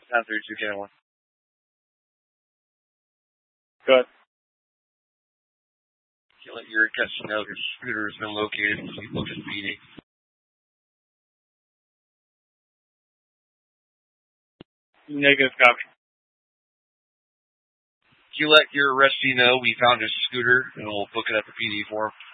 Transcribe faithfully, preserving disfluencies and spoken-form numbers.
nine three two K one. Good. You let your customer know your scooter has been located and you book at P D. Negative copy. You let your arrestee know we found his scooter and we'll book it at the P D for him.